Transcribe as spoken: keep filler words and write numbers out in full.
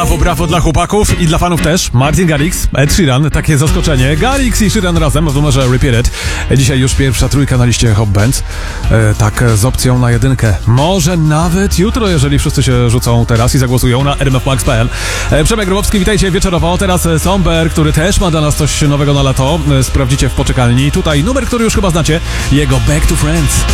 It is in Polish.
Brawo, brawo dla chłopaków i dla fanów też. Martin Garrix, Ed Sheeran, takie zaskoczenie. Garrix i Sheeran razem w numerze Repeat It. Dzisiaj już pierwsza trójka na liście Hot Bands. E, tak, z opcją na jedynkę. Może nawet jutro, jeżeli wszyscy się rzucą teraz i zagłosują na r m f max kropka p l. E, Przemek Grobowski, witajcie wieczorowo. Teraz Somber, który też ma dla nas coś nowego na lato. E, sprawdzicie w poczekalni. Tutaj numer, który już chyba znacie. Jego Back to Friends.